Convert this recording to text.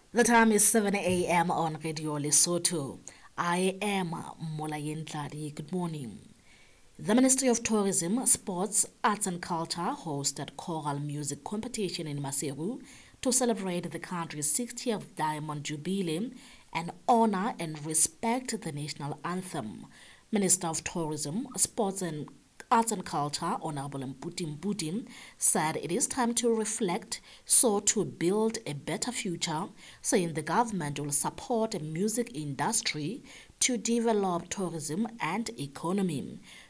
The time is 7 a.m. on Radio Lesotho. I am Molayen Tladi. Good morning. The Ministry of Tourism, Sports, Arts and Culture hosted choral music competition in Maseru to celebrate the country's 60th Diamond Jubilee and honor and respect the national anthem. Minister of Tourism, Sports and Arts and Culture, Honorable Mputi, said it is time to reflect so to build a better future, saying the government will support the music industry to develop tourism and economy.